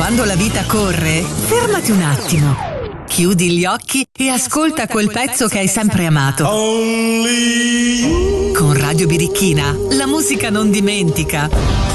Quando la vita corre, fermati un attimo. Chiudi gli occhi e ascolta quel pezzo che hai sempre amato. Con Radio Birichina, la musica non dimentica.